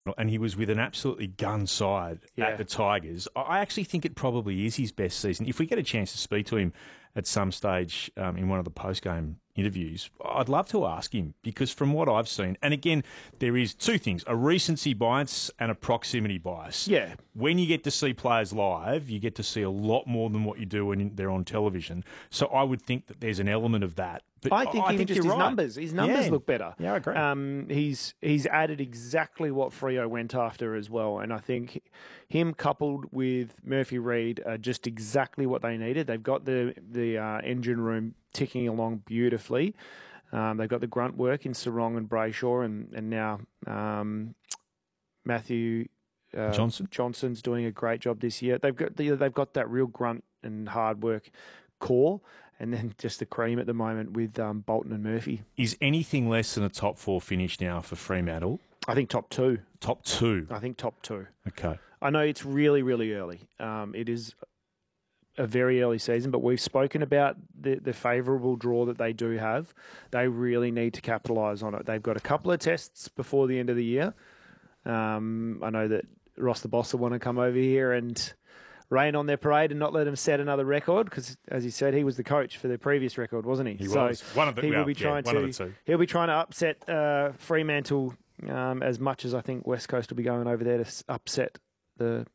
and he was with an absolutely gun side Yeah. at the Tigers. I actually think it probably is his best season. If we get a chance to speak to him at some stage in one of the post-game interviews, I'd love to ask him, because from what I've seen, and again, there is two things, a recency bias and a proximity bias. Yeah. When you get to see players live, you get to see a lot more than what you do when they're on television. So I would think that there's an element of that. But I think even just you're his right. numbers. His numbers Yeah. look better. Yeah, I agree. He's added exactly what Freo went after as well, and I think him coupled with Murphy Reid are just exactly what they needed. They've got the engine room ticking along beautifully. They've got the grunt work in Sarong and Brayshaw, and now Matthew Johnson's doing a great job this year. They've got that real grunt and hard work core. And then just the cream at the moment with Bolton and Murphy. Is anything less than a top four finish now for Fremantle? I think top two. Top two? I think top two. Okay. I know it's really, really early. It is a very early season, but we've spoken about the favourable draw that they do have. They really need to capitalise on it. They've got a couple of tests before the end of the year. I know that Ross the Boss will want to come over here and rain on their parade and not let them set another record, because, as you said, he was the coach for the previous record, wasn't he? He was. One of the, he will be yeah, trying one to. of the two. He'll be trying to upset Fremantle as much as I think West Coast will be going over there to upset the